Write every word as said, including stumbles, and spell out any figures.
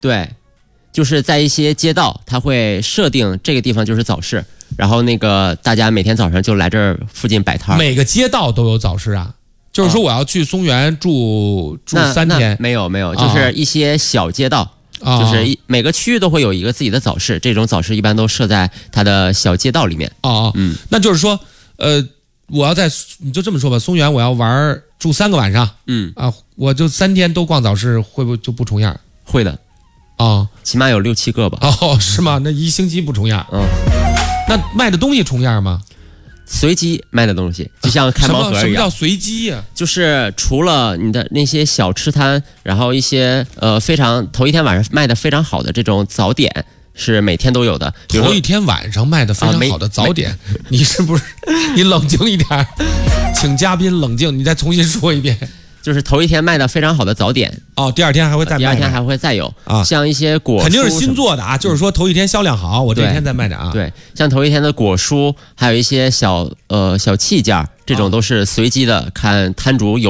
对，就是在一些街道，它会设定这个地方就是早市，然后那个大家每天早上就来这儿附近摆摊。 每个街道都有早市啊？就是说我要去松原住、哦、住三天？ 没有没有，就是一些小街道。哦、就是一每个区域都会有一个自己的早市，这种早市一般都设在它的小街道里面。 哦哦，嗯，那就是说，呃，我要在你就这么说吧，松原我要玩住三个晚上， 嗯啊，我就三天都逛早市，会不会就不重样？ 会的， 哦， 起码有六七个吧。 哦，是吗？那一星期不重样？ 嗯， 那卖的东西重样吗？ 随机卖的东西，就像开盲盒一样。 什么叫随机呀、啊？ 就是除了你的那些小吃摊，然后一些呃非常头一天晚上卖的非常好的这种早点是每天都有的。 头一天晚上卖的非常好的早点，啊、你是不是？你冷静一点，请嘉宾冷静，你再重新说一遍。 就是头一天卖的非常好的早点哦，第二天还会再卖， 第二天还会再有啊， 像一些果蔬肯定是新做的啊，就是说头一天销量好，我这一天再卖点啊。 对，像头一天的果蔬，还有一些小呃小器件，这种都是随机的，看摊主有。